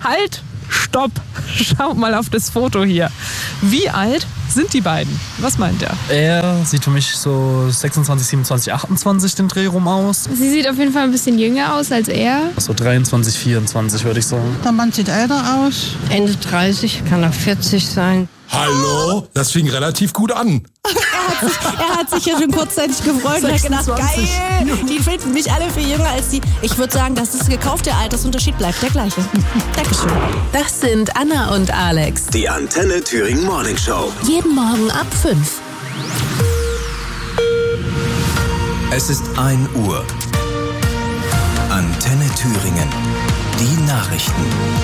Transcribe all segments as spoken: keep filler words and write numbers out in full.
Halt, stopp, schaut mal auf das Foto hier. Wie alt sind die beiden? Was meint er? Er sieht für mich so sechsundzwanzig, siebenundzwanzig, achtundzwanzig den Dreh rum aus. Sie sieht auf jeden Fall ein bisschen jünger aus als er. So dreiundzwanzig, vierundzwanzig würde ich sagen. Der Mann sieht älter aus. Ende dreißig, kann auch vierzig sein. Hallo? Das fing relativ gut an. Er hat sich, er hat sich ja schon kurzzeitig gefreut und hat gedacht, geil, die finden mich alle viel jünger als die. Ich würde sagen, das ist gekauft, der Altersunterschied bleibt der gleiche. Dankeschön. Das sind Anna und Alex. Die Antenne Thüringen Morning Show. Jeden Morgen ab fünf. Es ist ein Uhr. Antenne Thüringen. Die Nachrichten.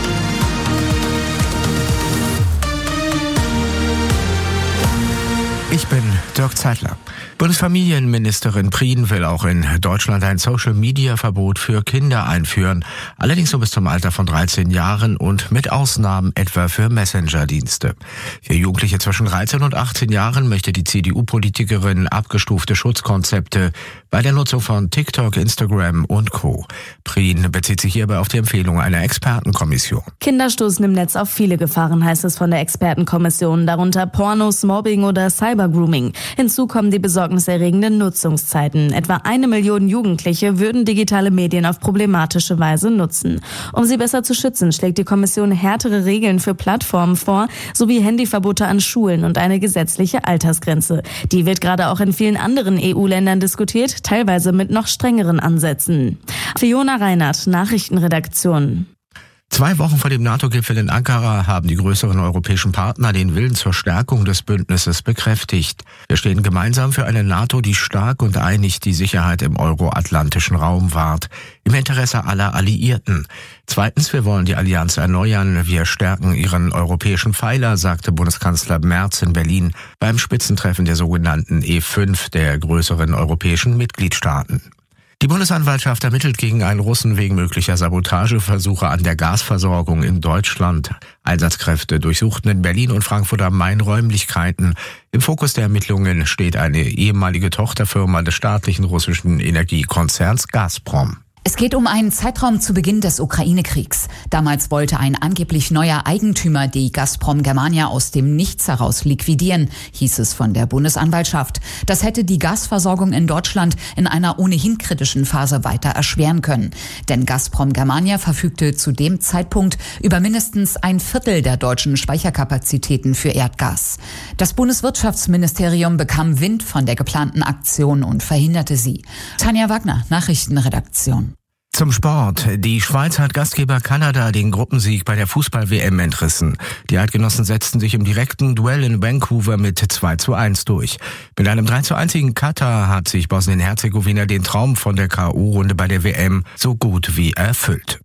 Ich bin Dirk Zeitler. Bundesfamilienministerin Prien will auch in Deutschland ein Social-Media-Verbot für Kinder einführen. Allerdings nur bis zum Alter von dreizehn Jahren und mit Ausnahmen etwa für Messenger-Dienste. Für Jugendliche zwischen dreizehn und achtzehn Jahren möchte die C D U-Politikerin abgestufte Schutzkonzepte bei der Nutzung von TikTok, Instagram und Co. Prien bezieht sich hierbei auf die Empfehlung einer Expertenkommission. Kinder stoßen im Netz auf viele Gefahren, heißt es von der Expertenkommission, darunter Pornos, Mobbing oder Cybergrooming. Hinzu kommen die besorgniserregenden Nutzungszeiten. Etwa eine Million Jugendliche würden digitale Medien auf problematische Weise nutzen. Um sie besser zu schützen, schlägt die Kommission härtere Regeln für Plattformen vor, sowie Handyverbote an Schulen und eine gesetzliche Altersgrenze. Die wird gerade auch in vielen anderen E U-Ländern diskutiert, teilweise mit noch strengeren Ansätzen. Fiona Reinhardt, Nachrichtenredaktion. Zwei Wochen vor dem NATO-Gipfel in Ankara haben die größeren europäischen Partner den Willen zur Stärkung des Bündnisses bekräftigt. Wir stehen gemeinsam für eine NATO, die stark und einig die Sicherheit im euroatlantischen Raum wahrt, im Interesse aller Alliierten. Zweitens, wir wollen die Allianz erneuern. Wir stärken ihren europäischen Pfeiler, sagte Bundeskanzler Merz in Berlin beim Spitzentreffen der sogenannten E fünf der größeren europäischen Mitgliedstaaten. Die Bundesanwaltschaft ermittelt gegen einen Russen wegen möglicher Sabotageversuche an der Gasversorgung in Deutschland. Einsatzkräfte durchsuchten in Berlin und Frankfurt am Main Räumlichkeiten. Im Fokus der Ermittlungen steht eine ehemalige Tochterfirma des staatlichen russischen Energiekonzerns Gazprom. Es geht um einen Zeitraum zu Beginn des Ukraine-Kriegs. Damals wollte ein angeblich neuer Eigentümer die Gazprom Germania aus dem Nichts heraus liquidieren, hieß es von der Bundesanwaltschaft. Das hätte die Gasversorgung in Deutschland in einer ohnehin kritischen Phase weiter erschweren können. Denn Gazprom Germania verfügte zu dem Zeitpunkt über mindestens ein Viertel der deutschen Speicherkapazitäten für Erdgas. Das Bundeswirtschaftsministerium bekam Wind von der geplanten Aktion und verhinderte sie. Tanja Wagner, Nachrichtenredaktion. Zum Sport. Die Schweiz hat Gastgeber Kanada den Gruppensieg bei der Fußball-W M entrissen. Die Eidgenossen setzten sich im direkten Duell in Vancouver mit zwei zu eins durch. Mit einem drei zu eins gegen Katar hat sich Bosnien-Herzegowina den Traum von der K O-Runde bei der W M so gut wie erfüllt.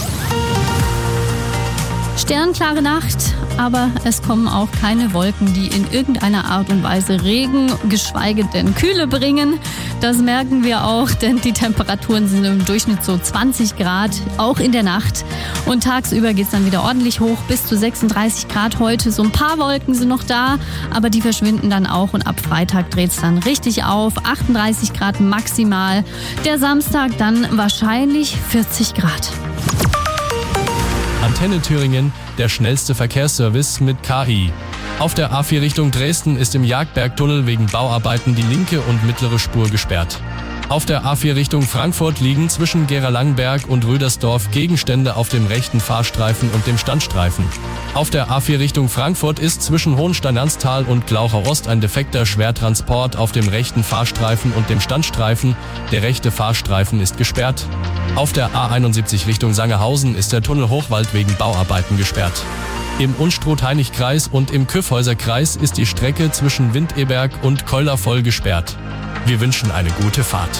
Sternklare Nacht, aber es kommen auch keine Wolken, die in irgendeiner Art und Weise Regen, geschweige denn Kühle bringen. Das merken wir auch, denn die Temperaturen sind im Durchschnitt so zwanzig Grad, auch in der Nacht. Und tagsüber geht es dann wieder ordentlich hoch, bis zu sechsunddreißig Grad heute. So ein paar Wolken sind noch da, aber die verschwinden dann auch und ab Freitag dreht es dann richtig auf. achtunddreißig Grad maximal. Der Samstag dann wahrscheinlich vierzig Grad. Antenne Thüringen, der schnellste Verkehrsservice mit K I. Auf der A vier Richtung Dresden ist im Jagdbergtunnel wegen Bauarbeiten die linke und mittlere Spur gesperrt. Auf der A vier Richtung Frankfurt liegen zwischen Gera-Langenberg und Rödersdorf Gegenstände auf dem rechten Fahrstreifen und dem Standstreifen. Auf der A vier Richtung Frankfurt ist zwischen Hohenstein-Ernsthal und Glaucher-Ost ein defekter Schwertransport auf dem rechten Fahrstreifen und dem Standstreifen. Der rechte Fahrstreifen ist gesperrt. Auf der A einundsiebzig Richtung Sangerhausen ist der Tunnel Hochwald wegen Bauarbeiten gesperrt. Im Unstrut-Hainich-Kreis und im Kyffhäuser-Kreis ist die Strecke zwischen Windeberg und Keuler voll gesperrt. Wir wünschen eine gute Fahrt.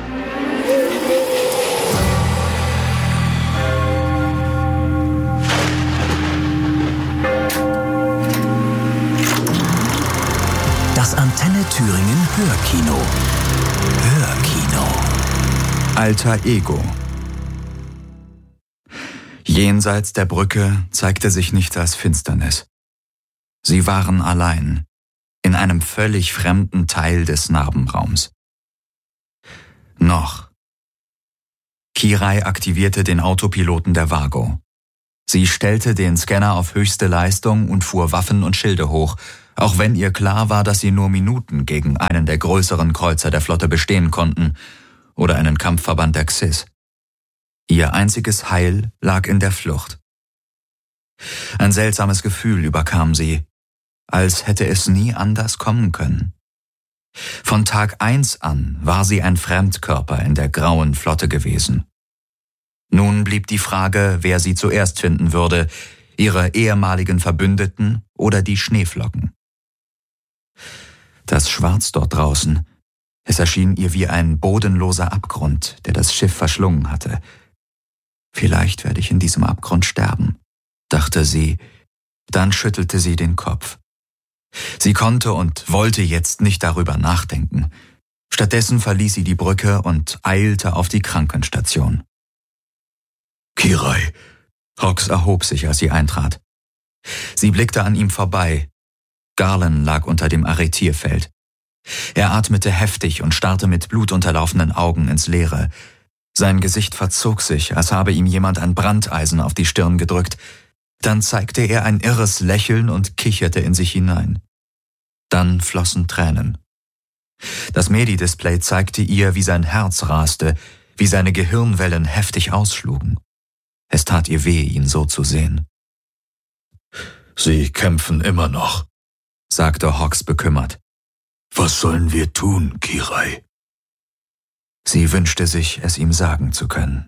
Das Antenne Thüringen Hörkino. Hörkino. Alter Ego. Jenseits der Brücke zeigte sich nichts als Finsternis. Sie waren allein, in einem völlig fremden Teil des Narbenraums. Noch. Kirai aktivierte den Autopiloten der Vago. Sie stellte den Scanner auf höchste Leistung und fuhr Waffen und Schilde hoch, auch wenn ihr klar war, dass sie nur Minuten gegen einen der größeren Kreuzer der Flotte bestehen konnten oder einen Kampfverband der Xys. Ihr einziges Heil lag in der Flucht. Ein seltsames Gefühl überkam sie, als hätte es nie anders kommen können. Von Tag eins an war sie ein Fremdkörper in der grauen Flotte gewesen. Nun blieb die Frage, wer sie zuerst finden würde, ihre ehemaligen Verbündeten oder die Schneeflocken. Das Schwarz dort draußen, es erschien ihr wie ein bodenloser Abgrund, der das Schiff verschlungen hatte. Vielleicht werde ich in diesem Abgrund sterben, dachte sie, dann schüttelte sie den Kopf. Sie konnte und wollte jetzt nicht darüber nachdenken. Stattdessen verließ sie die Brücke und eilte auf die Krankenstation. Kirai. Hawks erhob sich, als sie eintrat. Sie blickte an ihm vorbei. Garland lag unter dem Arretierfeld. Er atmete heftig und starrte mit blutunterlaufenden Augen ins Leere. Sein Gesicht verzog sich, als habe ihm jemand ein Brandeisen auf die Stirn gedrückt. Dann zeigte er ein irres Lächeln und kicherte in sich hinein. Dann flossen Tränen. Das Medi-Display zeigte ihr, wie sein Herz raste, wie seine Gehirnwellen heftig ausschlugen. Es tat ihr weh, ihn so zu sehen. Sie kämpfen immer noch, sagte Hawks bekümmert. Was sollen wir tun, Kirai? Sie wünschte sich, es ihm sagen zu können.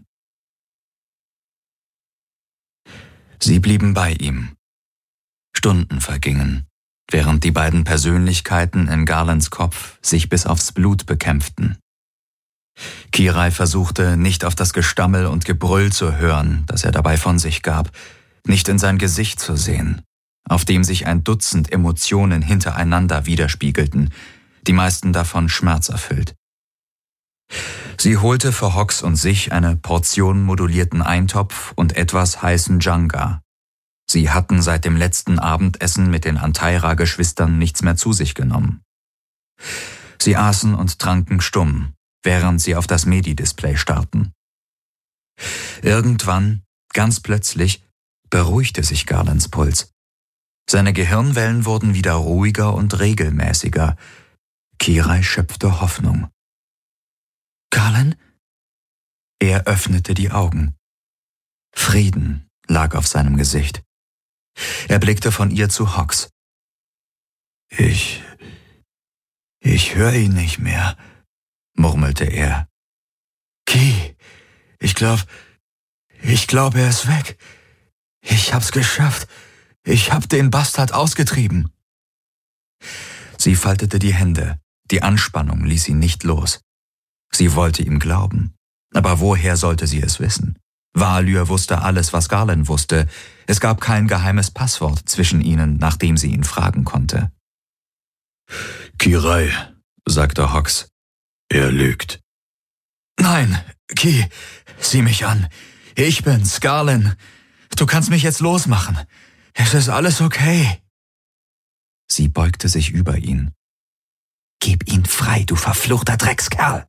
Sie blieben bei ihm. Stunden vergingen, während die beiden Persönlichkeiten in Garlands Kopf sich bis aufs Blut bekämpften. Kirai versuchte, nicht auf das Gestammel und Gebrüll zu hören, das er dabei von sich gab, nicht in sein Gesicht zu sehen, auf dem sich ein Dutzend Emotionen hintereinander widerspiegelten, die meisten davon schmerzerfüllt. Sie holte für Hawks und sich eine Portion modulierten Eintopf und etwas heißen Janga. Sie hatten seit dem letzten Abendessen mit den Antaira-Geschwistern nichts mehr zu sich genommen. Sie aßen und tranken stumm, während sie auf das Medi-Display starrten. Irgendwann, ganz plötzlich, beruhigte sich Garlands Puls. Seine Gehirnwellen wurden wieder ruhiger und regelmäßiger. Kirai schöpfte Hoffnung. Garland? Er öffnete die Augen. Frieden lag auf seinem Gesicht. Er blickte von ihr zu Hawks. Ich... ich höre ihn nicht mehr, murmelte er. Ki, ich glaub, ich glaub, er ist weg. Ich hab's geschafft. Ich hab den Bastard ausgetrieben. Sie faltete die Hände. Die Anspannung ließ sie nicht los. Sie wollte ihm glauben. Aber woher sollte sie es wissen? Valyr wusste alles, was Garland wusste. Es gab kein geheimes Passwort zwischen ihnen, nach dem sie ihn fragen konnte. Kirai, sagte Hawks. Er lügt. Nein, Ki, sieh mich an. Ich bin's, Garland. Du kannst mich jetzt losmachen. Es ist alles okay. Sie beugte sich über ihn. Gib ihn frei, du verfluchter Dreckskerl.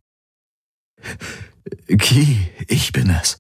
Ki, ich bin es.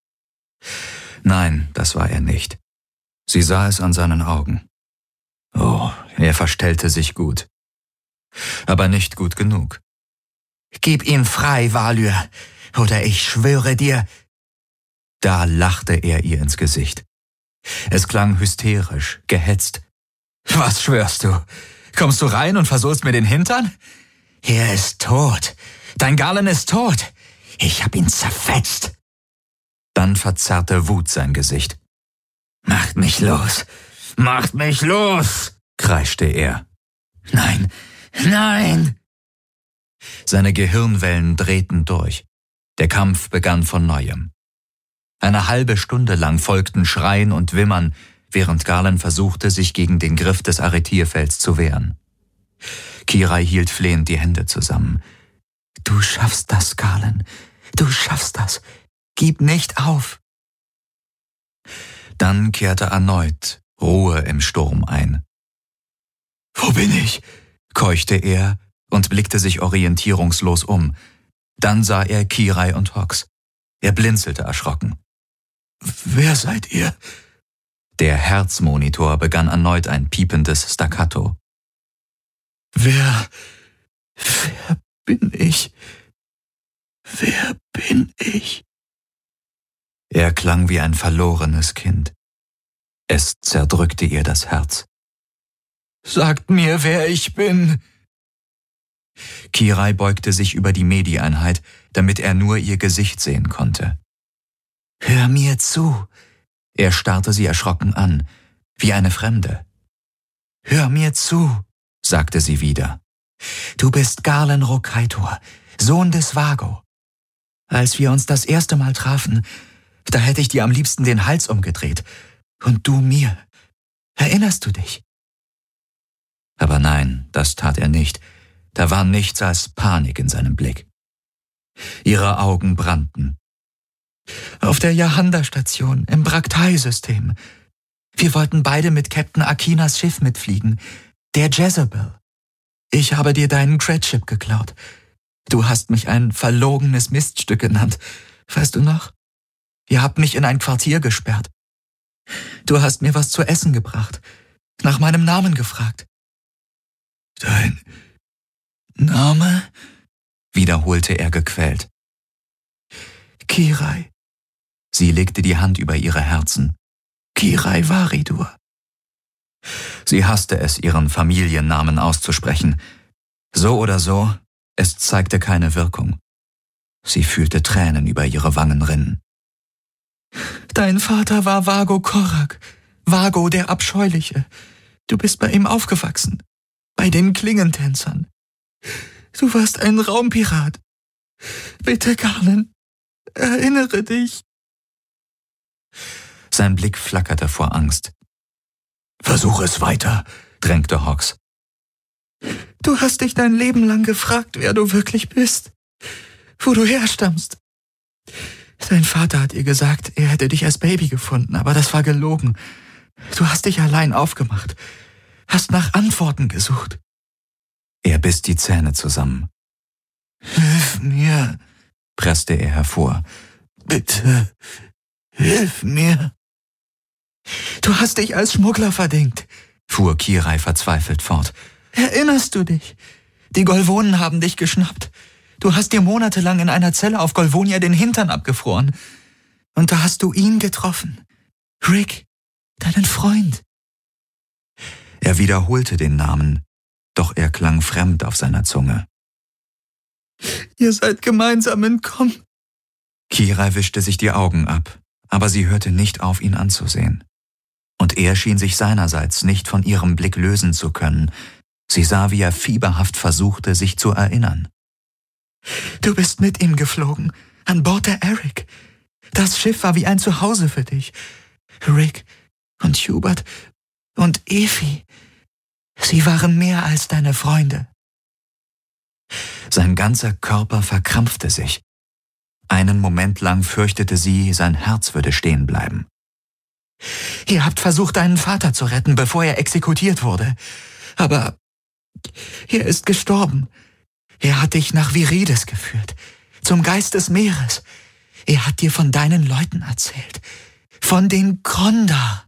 Nein, das war er nicht. Sie sah es an seinen Augen. Oh, er verstellte sich gut. Aber nicht gut genug. Gib ihn frei, Valyr, oder ich schwöre dir... Da lachte er ihr ins Gesicht. Es klang hysterisch, gehetzt. Was schwörst du? Kommst du rein und versohlst mir den Hintern? Er ist tot. Dein Garland ist tot. Ich hab ihn zerfetzt. Dann verzerrte Wut sein Gesicht. Macht mich los. Macht mich los, kreischte er. Nein, nein. Seine Gehirnwellen drehten durch. Der Kampf begann von neuem. Eine halbe Stunde lang folgten Schreien und Wimmern, während Garland versuchte, sich gegen den Griff des Arretierfelds zu wehren. Kirai hielt flehend die Hände zusammen. Du schaffst das, Garland. Du schaffst das. Gib nicht auf. Dann kehrte erneut Ruhe im Sturm ein. Wo bin ich? Keuchte er und blickte sich orientierungslos um. Dann sah er Kirai und Hawks. Er blinzelte erschrocken. Wer seid ihr? Der Herzmonitor begann erneut ein piependes Staccato. Wer, wer bin ich? Wer bin ich? Er klang wie ein verlorenes Kind. Es zerdrückte ihr das Herz. Sagt mir, wer ich bin. Kirai beugte sich über die Medi-Einheit, damit er nur ihr Gesicht sehen konnte. Hör mir zu. Er starrte sie erschrocken an, wie eine Fremde. Hör mir zu, sagte sie wieder. Du bist Garland Rokaitor, Sohn des Vago. Als wir uns das erste Mal trafen, da hätte ich dir am liebsten den Hals umgedreht. Und du mir. Erinnerst du dich? Aber nein, das tat er nicht. Da war nichts als Panik in seinem Blick. Ihre Augen brannten. Auf der Yahanda-Station im Braktai-System. Wir wollten beide mit Captain Akinas Schiff mitfliegen, der Jezebel. Ich habe dir deinen Credship geklaut. Du hast mich ein verlogenes Miststück genannt. Weißt du noch? Ihr habt mich in ein Quartier gesperrt. Du hast mir was zu essen gebracht, nach meinem Namen gefragt. Dein Name? Wiederholte er gequält. Kirai. Sie legte die Hand über ihre Herzen. Kirai Varidur. Sie hasste es, ihren Familiennamen auszusprechen. So oder so, es zeigte keine Wirkung. Sie fühlte Tränen über ihre Wangen rinnen. Dein Vater war Vago Korak, Vago der Abscheuliche. Du bist bei ihm aufgewachsen, bei den Klingentänzern. Du warst ein Raumpirat. Bitte, Garland, erinnere dich. Sein Blick flackerte vor Angst. Versuch es weiter, drängte Hawks. Du hast dich dein Leben lang gefragt, wer du wirklich bist, wo du herstammst. Dein Vater hat ihr gesagt, er hätte dich als Baby gefunden, aber das war gelogen. Du hast dich allein aufgemacht, hast nach Antworten gesucht. Er biss die Zähne zusammen. Hilf mir, presste er hervor. Bitte, hilf mir. Du hast dich als Schmuggler verdingt, fuhr Kirai verzweifelt fort. Erinnerst du dich? Die Golvonen haben dich geschnappt. Du hast dir monatelang in einer Zelle auf Golvonia den Hintern abgefroren. Und da hast du ihn getroffen. Rick, deinen Freund. Er wiederholte den Namen, doch er klang fremd auf seiner Zunge. Ihr seid gemeinsam entkommen. Kirai wischte sich die Augen ab, aber sie hörte nicht auf, ihn anzusehen. Und er schien sich seinerseits nicht von ihrem Blick lösen zu können. Sie sah, wie er fieberhaft versuchte, sich zu erinnern. Du bist mit ihm geflogen, an Bord der Eric. Das Schiff war wie ein Zuhause für dich. Rick und Hubert und Efi, sie waren mehr als deine Freunde. Sein ganzer Körper verkrampfte sich. Einen Moment lang fürchtete sie, sein Herz würde stehen bleiben. Ihr habt versucht, deinen Vater zu retten, bevor er exekutiert wurde. Aber er ist gestorben. Er hat dich nach Virides geführt, zum Geist des Meeres. Er hat dir von deinen Leuten erzählt, von den Gronda.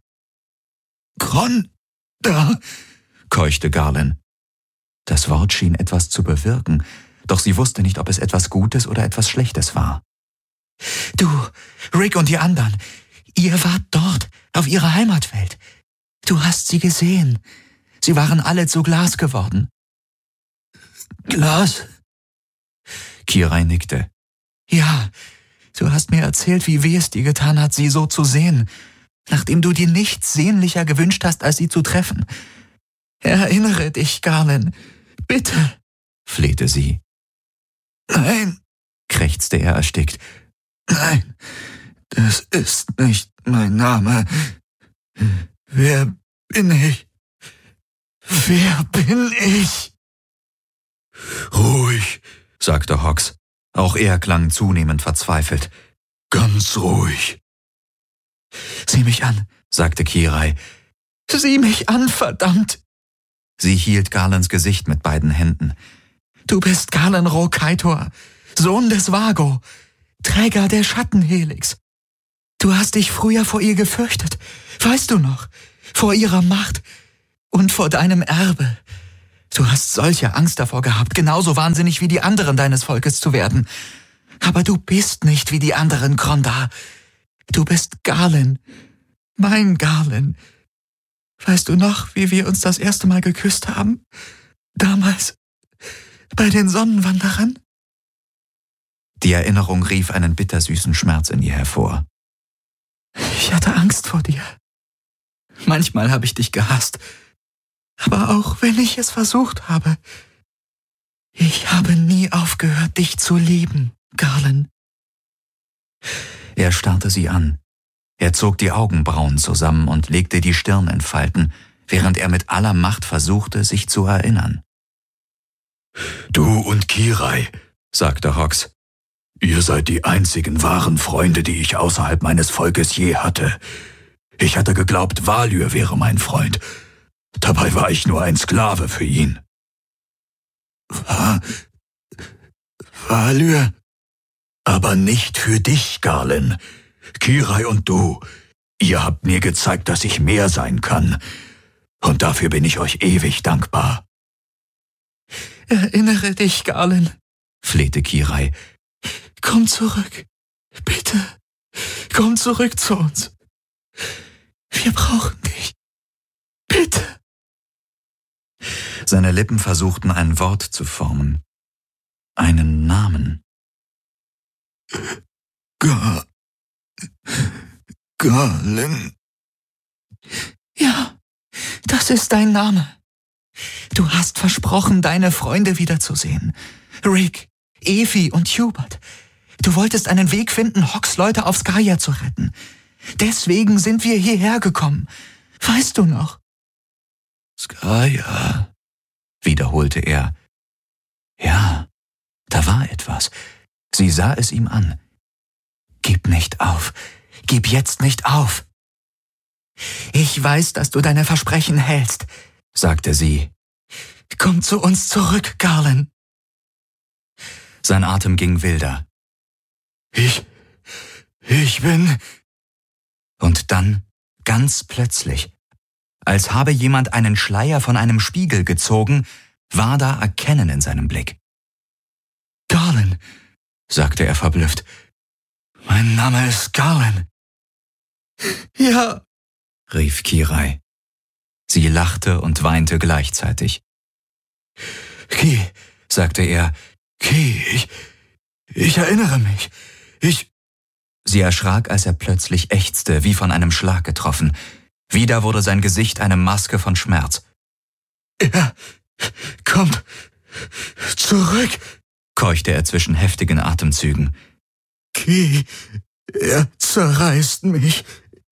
Gronda, keuchte Garland. Das Wort schien etwas zu bewirken, doch sie wusste nicht, ob es etwas Gutes oder etwas Schlechtes war. Du, Rick und die anderen, ihr wart dort, auf ihrer Heimatwelt. Du hast sie gesehen. Sie waren alle zu Glas geworden. Glas? Kirai nickte. Ja, du hast mir erzählt, wie weh es dir getan hat, sie so zu sehen, nachdem du dir nichts sehnlicher gewünscht hast, als sie zu treffen. Erinnere dich, Garland. Bitte, flehte sie. Nein, krächzte er erstickt. Nein, das ist nicht mein Name. Wer bin ich? Wer bin ich? Ruhig, sagte Hawks. Auch er klang zunehmend verzweifelt. Ganz ruhig. Sieh mich an, sagte Kirai. Sieh mich an, verdammt! Sie hielt Garlands Gesicht mit beiden Händen. Du bist Garland Rokaitor, Sohn des Vago, Träger der Schattenhelix. Du hast dich früher vor ihr gefürchtet. Weißt du noch? Vor ihrer Macht und vor deinem Erbe. Du hast solche Angst davor gehabt, genauso wahnsinnig wie die anderen deines Volkes zu werden. Aber du bist nicht wie die anderen, Grondar. Du bist Galen. Mein Galen. Weißt du noch, wie wir uns das erste Mal geküsst haben? Damals. Bei den Sonnenwanderern? Die Erinnerung rief einen bittersüßen Schmerz in ihr hervor. Ich hatte Angst vor dir. Manchmal habe ich dich gehasst. Aber auch wenn ich es versucht habe, ich habe nie aufgehört, dich zu lieben, Galen. Er starrte sie an. Er zog die Augenbrauen zusammen und legte die Stirn in Falten, während er mit aller Macht versuchte, sich zu erinnern. Du und Kirai, sagte Hox, ihr seid die einzigen wahren Freunde, die ich außerhalb meines Volkes je hatte. Ich hatte geglaubt, Valyr wäre mein Freund. Dabei war ich nur ein Sklave für ihn. Va- Valyr? Aber nicht für dich, Galen. Kirai und du, ihr habt mir gezeigt, dass ich mehr sein kann. Und dafür bin ich euch ewig dankbar. Erinnere dich, Galen, flehte Kirai. Komm zurück. Bitte. Komm zurück zu uns. Wir brauchen dich. Bitte. Seine Lippen versuchten ein Wort zu formen. Einen Namen. Ga... Galen. Ja, das ist dein Name. Du hast versprochen, deine Freunde wiederzusehen. Rick, Efi und Hubert. Du wolltest einen Weg finden, Hox Leute auf Skaya zu retten. Deswegen sind wir hierher gekommen. Weißt du noch? Skaya, wiederholte er. Ja, da war etwas. Sie sah es ihm an. Gib nicht auf. Gib jetzt nicht auf. Ich weiß, dass du deine Versprechen hältst, sagte sie. Komm zu uns zurück, Galen. Sein Atem ging wilder. Ich... ich bin... Und dann, ganz plötzlich, als habe jemand einen Schleier von einem Spiegel gezogen, war da Erkennen in seinem Blick. Galen, sagte er verblüfft. Mein Name ist Galen. Ja, rief Kirai. Sie lachte und weinte gleichzeitig. Ki, sagte er, Ki, ich, ich erinnere mich. Ich... Sie erschrak, als er plötzlich ächzte, wie von einem Schlag getroffen. Wieder wurde sein Gesicht eine Maske von Schmerz. Er kommt zurück, keuchte er zwischen heftigen Atemzügen. Ki, er zerreißt mich.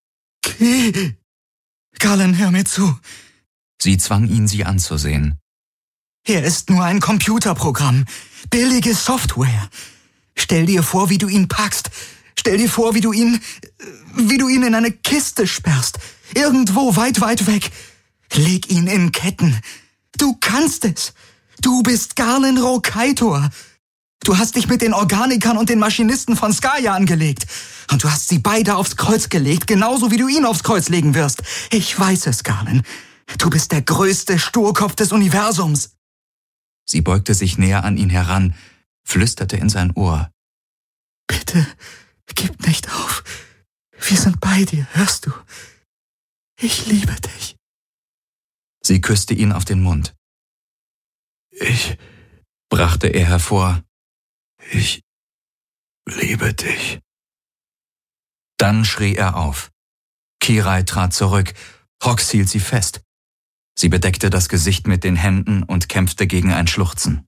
Ki. Galen, hör mir zu. Sie zwang ihn, sie anzusehen. Er ist nur ein Computerprogramm. Billige Software. Stell dir vor, wie du ihn packst. Stell dir vor, wie du ihn, wie du ihn in eine Kiste sperrst. Irgendwo weit, weit weg. Leg ihn in Ketten. Du kannst es. Du bist Galen Rokaitor. Du hast dich mit den Organikern und den Maschinisten von Skaya angelegt. Und du hast sie beide aufs Kreuz gelegt, genauso wie du ihn aufs Kreuz legen wirst. Ich weiß es, Galen. Du bist der größte Sturkopf des Universums. Sie beugte sich näher an ihn heran, flüsterte in sein Ohr. Bitte, gib nicht auf. Wir sind bei dir, hörst du? Ich liebe dich. Sie küsste ihn auf den Mund. Ich, brachte er hervor, ich liebe dich. Dann schrie er auf. Kirai trat zurück. Hox hielt sie fest. Sie bedeckte das Gesicht mit den Händen und kämpfte gegen ein Schluchzen.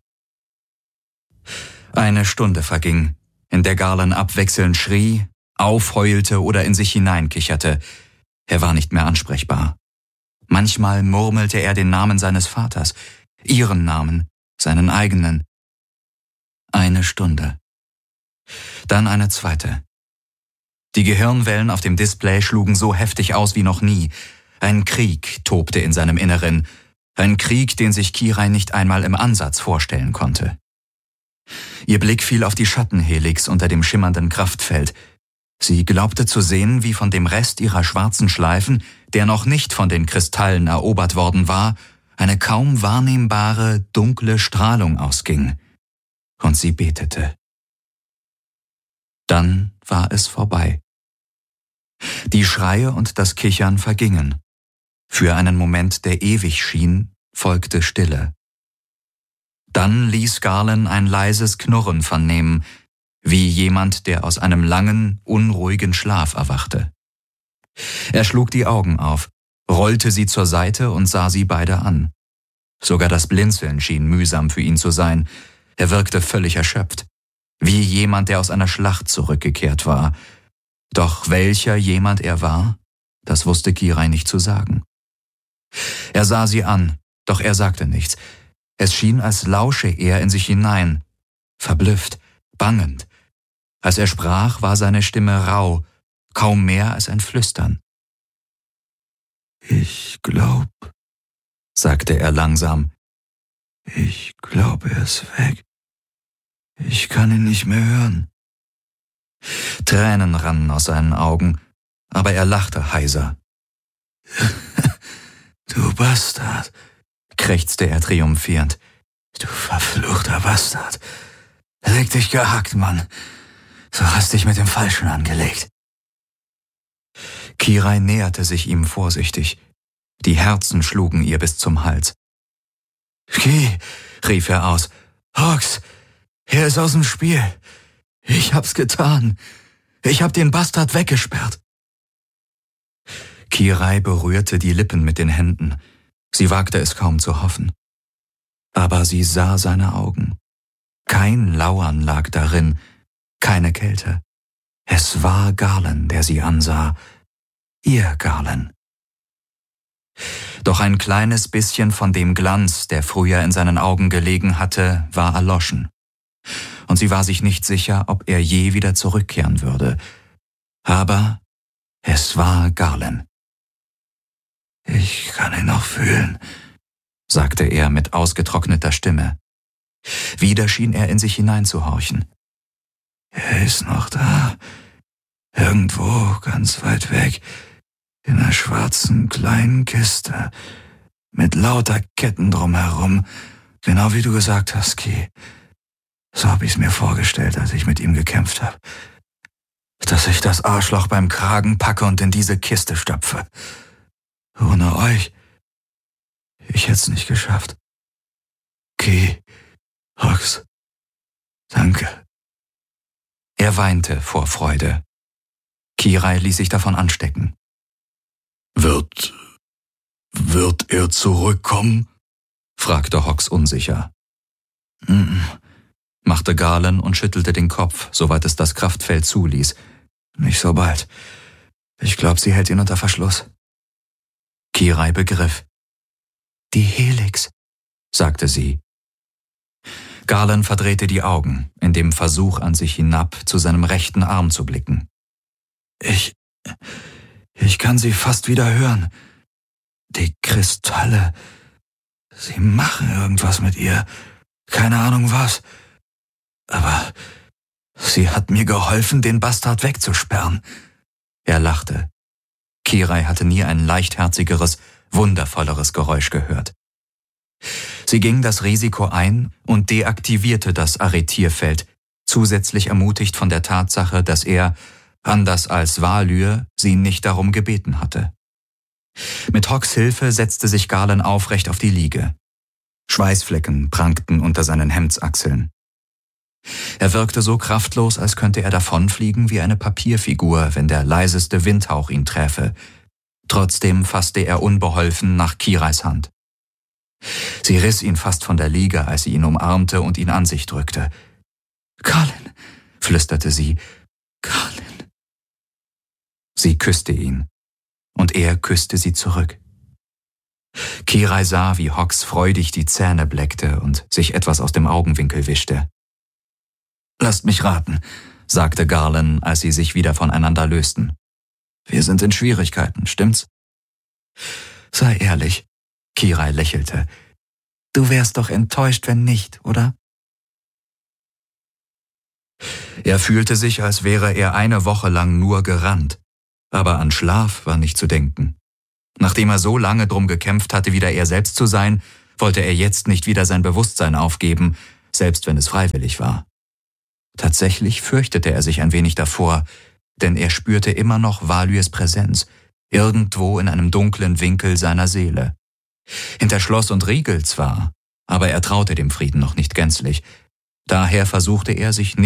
Eine Stunde verging, in der Galen abwechselnd schrie, aufheulte oder in sich hineinkicherte. Er war nicht mehr ansprechbar. Manchmal murmelte er den Namen seines Vaters, ihren Namen, seinen eigenen. Eine Stunde. Dann eine zweite. Die Gehirnwellen auf dem Display schlugen so heftig aus wie noch nie. Ein Krieg tobte in seinem Inneren. Ein Krieg, den sich Kirai nicht einmal im Ansatz vorstellen konnte. Ihr Blick fiel auf die Schattenhelix unter dem schimmernden Kraftfeld. Sie glaubte zu sehen, wie von dem Rest ihrer schwarzen Schleifen, der noch nicht von den Kristallen erobert worden war, eine kaum wahrnehmbare, dunkle Strahlung ausging. Und sie betete. Dann war es vorbei. Die Schreie und das Kichern vergingen. Für einen Moment, der ewig schien, folgte Stille. Dann ließ Garland ein leises Knurren vernehmen, wie jemand, der aus einem langen, unruhigen Schlaf erwachte. Er schlug die Augen auf, rollte sie zur Seite und sah sie beide an. Sogar das Blinzeln schien mühsam für ihn zu sein. Er wirkte völlig erschöpft, wie jemand, der aus einer Schlacht zurückgekehrt war. Doch welcher jemand er war, das wusste Kirai nicht zu sagen. Er sah sie an, doch er sagte nichts. Es schien, als lausche er in sich hinein, verblüfft, bangend. Als er sprach, war seine Stimme rau, kaum mehr als ein Flüstern. Ich glaub, sagte er langsam, ich glaube, er ist weg. Ich kann ihn nicht mehr hören. Tränen rannen aus seinen Augen, aber er lachte heiser. Du Bastard, krächzte er triumphierend. Du verfluchter Bastard. Leg dich gehackt, Mann. Du hast dich mit dem Falschen angelegt. Kirai näherte sich ihm vorsichtig. Die Herzen schlugen ihr bis zum Hals. Ki, rief er aus. Hawks, er ist aus dem Spiel. Ich hab's getan. Ich hab den Bastard weggesperrt. Kirai berührte die Lippen mit den Händen. Sie wagte es kaum zu hoffen. Aber sie sah seine Augen. Kein Lauern lag darin, keine Kälte. Es war Garland, der sie ansah. Ihr Garland. Doch ein kleines bisschen von dem Glanz, der früher in seinen Augen gelegen hatte, war erloschen. Und sie war sich nicht sicher, ob er je wieder zurückkehren würde. Aber es war Garland. Ich kann ihn noch fühlen, sagte er mit ausgetrockneter Stimme. Wieder schien er in sich hineinzuhorchen. Er ist noch da, irgendwo ganz weit weg, in einer schwarzen kleinen Kiste, mit lauter Ketten drumherum, genau wie du gesagt hast, Ki. So hab ich's mir vorgestellt, als ich mit ihm gekämpft habe. Dass ich das Arschloch beim Kragen packe und in diese Kiste stopfe. Ohne euch, ich hätt's nicht geschafft. Ki, Hawks, danke. Er weinte vor Freude. Kirai ließ sich davon anstecken. Wird, wird er zurückkommen? fragte Hawks unsicher. Mm, machte Garland und schüttelte den Kopf, soweit es das Kraftfeld zuließ. Nicht so bald. Ich glaub, sie hält ihn unter Verschluss. Kirai begriff. Die Helix, sagte sie. Garland verdrehte die Augen, in dem Versuch, an sich hinab zu seinem rechten Arm zu blicken. Ich, ich kann sie fast wieder hören. Die Kristalle, sie machen irgendwas mit ihr. Keine Ahnung was. Aber sie hat mir geholfen, den Bastard wegzusperren. Er lachte. Kirai hatte nie ein leichtherzigeres, wundervolleres Geräusch gehört. Sie ging das Risiko ein und deaktivierte das Arretierfeld, zusätzlich ermutigt von der Tatsache, dass er, anders als Valyr, sie nicht darum gebeten hatte. Mit Hawks Hilfe setzte sich Garland aufrecht auf die Liege. Schweißflecken prangten unter seinen Hemdsachseln. Er wirkte so kraftlos, als könnte er davonfliegen wie eine Papierfigur, wenn der leiseste Windhauch ihn träfe. Trotzdem fasste er unbeholfen nach Kirais Hand. Sie riss ihn fast von der Liege, als sie ihn umarmte und ihn an sich drückte. »Garland«, flüsterte sie, »Garland.« Sie küsste ihn, und er küsste sie zurück. Kirai sah, wie Hawks freudig die Zähne bleckte und sich etwas aus dem Augenwinkel wischte. »Lasst mich raten«, sagte Garland, als sie sich wieder voneinander lösten. »Wir sind in Schwierigkeiten, stimmt's?« »Sei ehrlich«, Kirai lächelte. »Du wärst doch enttäuscht, wenn nicht, oder?« Er fühlte sich, als wäre er eine Woche lang nur gerannt. Aber an Schlaf war nicht zu denken. Nachdem er so lange drum gekämpft hatte, wieder er selbst zu sein, wollte er jetzt nicht wieder sein Bewusstsein aufgeben, selbst wenn es freiwillig war. Tatsächlich fürchtete er sich ein wenig davor, denn er spürte immer noch Values Präsenz, irgendwo in einem dunklen Winkel seiner Seele. Hinter Schloss und Riegel zwar, aber er traute dem Frieden noch nicht gänzlich. Daher versuchte er, sich